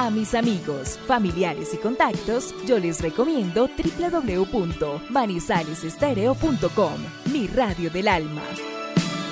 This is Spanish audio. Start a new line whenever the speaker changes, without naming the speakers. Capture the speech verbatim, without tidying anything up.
A mis amigos, familiares y contactos, yo les recomiendo doble u doble u doble u punto manizales estéreo punto com, mi radio del alma.